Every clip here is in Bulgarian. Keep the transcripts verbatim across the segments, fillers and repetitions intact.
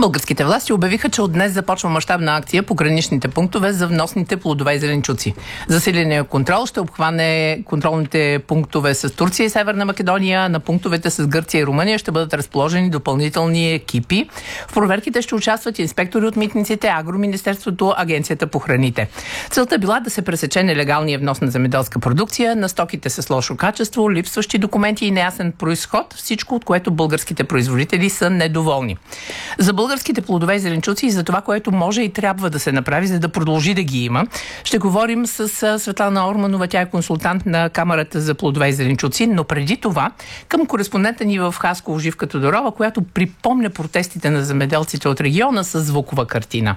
Българските власти обявиха, че от днес започва мащабна акция по граничните пунктове за вносните плодове и зеленчуци. Засиления контрол ще обхване контролните пунктове с Турция и Северна Македония. На пунктовете с Гърция и Румъния ще бъдат разположени допълнителни екипи. В проверките ще участват инспектори от митниците, Агроминистерството, Агенцията по храните. Целта била да се пресече нелегалния внос на земеделска продукция, на стоките с лошо качество, липсващи документи и неясен произход, всичко от което българските производители са недоволни. За българските плодове и зеленчуци и за това, което може и трябва да се направи, за да продължи да ги има, ще говорим с Светлана Орманова. Тя е консултант на Камарата за плодове и зеленчуци, но преди това към кореспондента ни в Хасково Живка Тодорова, която припомня протестите на земеделците от региона с звукова картина.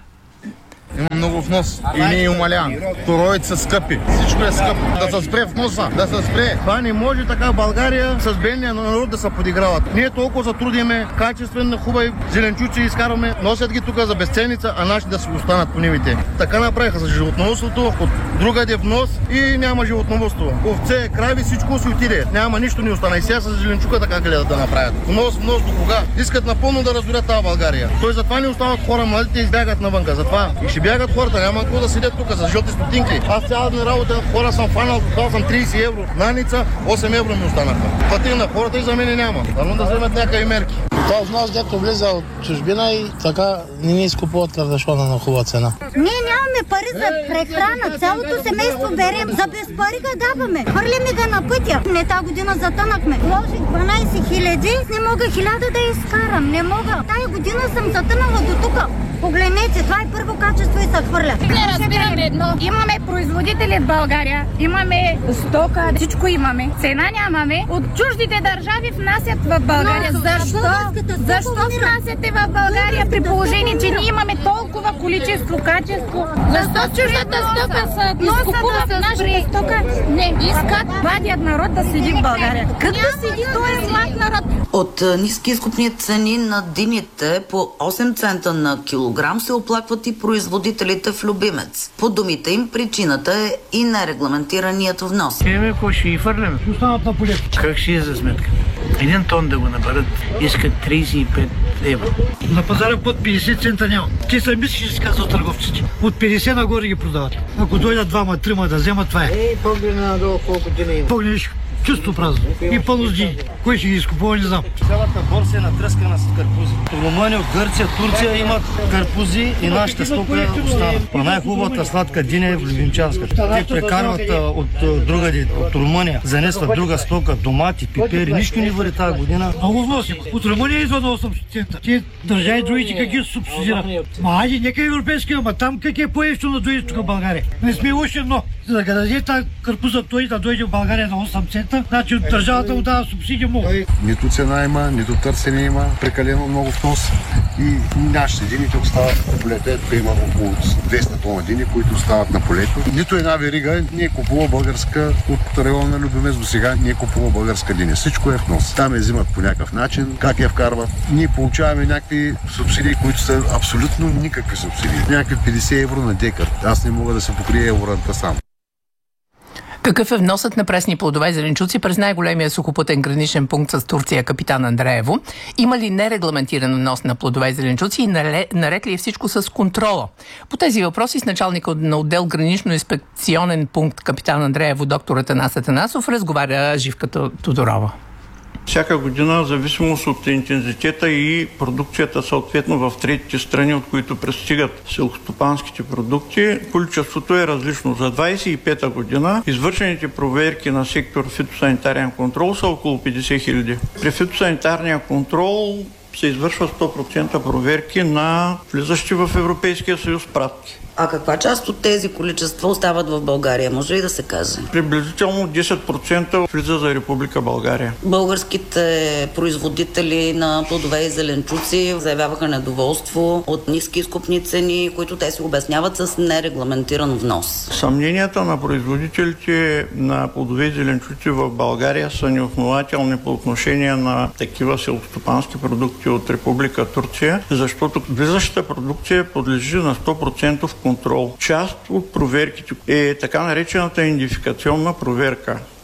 Има много внос и не е умаляван. Торовете са скъпи. Всичко е скъпо. Да се спре вноса, да се спре. Това не може така в България с бедния народ да се подиграват. Ние толкова се трудиме, качествени, хубави зеленчуци изкарваме, носят ги тук за безценица, а наши да си останат по нивите. Така направиха за животновъдството, от другаде внос и няма животновъдство. Овце, крави, всичко си отиде. Няма нищо не остана. И сега с зеленчука така гледат да направят. Внос, внос до кога? Искат напълно да разорят тази България. Той затова не остават хора, младите избягат навънка. Затова и ще бягат хората, няма какво да седят тук за жълти стотинки. Аз цяла ден работа, хора съм фанал, това съм трийсет евро. Наница, осем евро ми останаха. Платих на хората и за мен няма. Дано да вземат някакви мерки. Това внос, дето влиза от чужбина и така не ни изкупуват кардашона на хубава цена. Ние нямаме пари за прехрана. Цялото семейство берем. За без пари ga даваме. Хвърляме ga на пътя. Не тази година затънахме. Вложих дванайсет хиляди, не мога хиляда да изкарам. Не мога. Тая година съм затънала до тук. Погледнете, това е първо качество и се хвърля. Не разбирам едно. Имаме производители в България, имаме стока, всичко имаме. Цена нямаме. От чуждите държави внасят в България. Но, защо? Защо внасяте в България при положение, че ние имаме толкова количество, качество? Защо чуждата стока са изкупува с нашата стока? Не, искат младият народ да седи в България. Как да седи този млад народ? От ниски изкупни цени на дините по осем цента на килограм се оплакват и производителите в Любимец. По думите им, причината е и нерегламентираният внос. Еме, какво ще ги фърляме? Останат на полето. Как ще е за сметка? Един тон да го наберат, искат трийсет и пет евро. На пазара под петдесет цента няма. Те са мисли, че се казват търговците. От петдесет нагоре ги продават. Ако дойдат двама, трима да вземат, това е. Ей, погледна надолу колко дни има. Погледнеш, чисто празно. И пълно с дни. Кой ще ги изкупува, не знам. Цялата борса е натръскана с карпузи. Румъния, от Гърция, Турция имат карпузи и нашата стока остава. А най-хубавата сладка диня е в Любимчанска. Те прекарват от другаде, от Румъния, занесват друга стока, домати, пипери, нищо не вари тази година. Много вноси. От Румъния идва на осем цента. Те държави другите как ги субсидират. Ма айде, нека европейски, ама там как е по-евтино да дойде тук в България. Не сме още едно. За да даде тази карпуза той да дойде в България на осем цента, значи от държавата му дава субсидия много. Нито цена има, нито търсене има, прекалено много внос и нашите дините остават на полето. Ето има около двеста тона дини, които остават на полето. Нито една верига не е купува българска от района на Любимец до сега, не е купува българска диня. Всичко е внос. Там я взимат по някакъв начин, как я вкарват. Ние получаваме някакви субсидии, които са абсолютно никакви субсидии. Някакви петдесет евро на декар. Аз не мога да се покрия евроранта сам. Какъв е вносът на пресни плодове и зеленчуци през най-големия сухопътен граничен пункт с Турция, Капитан Андреево? Има ли нерегламентиран внос на плодове и зеленчуци и наред ли е всичко с контрола? По тези въпроси с началника на отдел гранично инспекционен пункт Капитан Андреево, доктор Атанас Атанасов, разговаря Живка Тодорова. Всяка година, в зависимост от интензитета и продукцията съответно в третите страни, от които пристигат селскостопанските продукти, количеството е различно. За двадесет и пета година извършените проверки на сектор фитосанитарен контрол са около петдесет хиляди. При фитосанитарния контрол се извършва сто процента проверки на влизащи в Европейския съюз пратки. А каква част от тези количества остават в България? Може ли да се каже? Приблизително десет процента влиза за Република България. Българските производители на плодове и зеленчуци заявяваха недоволство от ниски изкупни цени, които те си обясняват с нерегламентиран внос. Съмненията на производителите на плодове и зеленчуци в България са неоснователни по отношение на такива селскостопански продукти от Република Турция, защото влизащата продукция подлежи на сто процента контрол. Част от проверките е така наречената идентификационна проверка.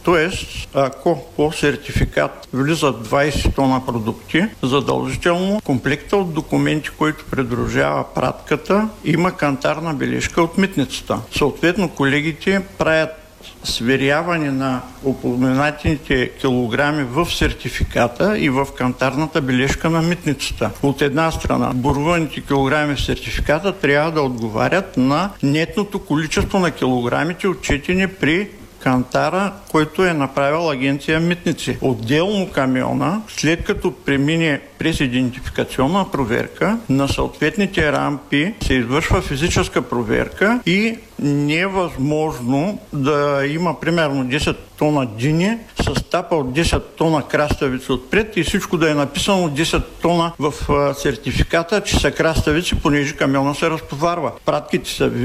Тоест, ако по сертификат влизат двайсет тона продукти, задължително комплекта от документи, който придружава пратката, има кантарна бележка от митницата. Съответно, колегите правят сверяване на упоменатите килограми в сертификата и в кантарната бележка на митницата. От една страна, боруваните килограми в сертификата трябва да отговарят на нетното количество на килограмите, отчетени при кантара, който е направил агенция Митници. Отделно камиона, след като премине през идентификационна проверка, на съответните рампи се извършва физическа проверка и не е възможно да има примерно десет тона диня с тапа от десет тона краставици отпред и всичко да е написано десет тона в сертификата, че са краставици, понеже камиона се разтоварва. Пратките са